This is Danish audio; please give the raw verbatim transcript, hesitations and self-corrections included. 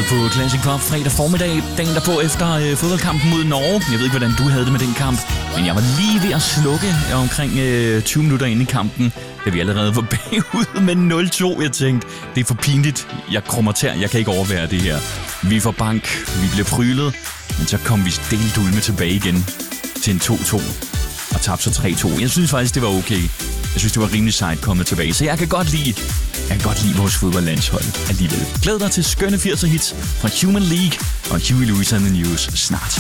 på Classic Pop fredag formiddag, dagen derpå efter øh, fodboldkampen mod Norge. Jeg ved ikke, hvordan du havde det med den kamp, men jeg var lige ved at slukke omkring øh, tyve minutter inde i kampen, da vi allerede var bagud med nul to. Jeg tænkte, det er for pinligt. Jeg krummer tær, jeg kan ikke overvære det her. Vi får bank, vi bliver prylet, men så kom vi delt ud med tilbage igen til en to to og tabte så tre to. Jeg synes faktisk, det var okay. Jeg synes, det var rimelig sejt kommet tilbage, så jeg kan godt lide, jeg kan godt lide vores fodboldlandshold alligevel. Glæd dig til skønne firser hits fra Human League og Huey Lewis and the News snart.